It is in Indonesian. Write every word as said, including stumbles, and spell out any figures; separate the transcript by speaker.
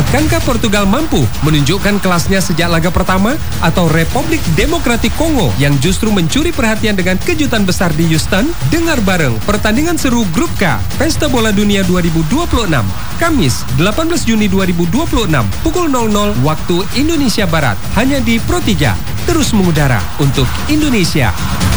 Speaker 1: Akankah Portugal mampu menunjukkan kelasnya sejak laga pertama? Atau Republik Demokratik Kongo yang justru mencuri perhatian dengan kejutan besar di Houston? Dengar bareng pertandingan seru Grup K Pesta Bola Dunia dua ribu dua puluh enam, Kamis delapan belas Juni dua ribu dua puluh enam, pukul nol nol waktu Indonesia Barat, hanya di Pro tiga. Terus mengudara untuk Indonesia.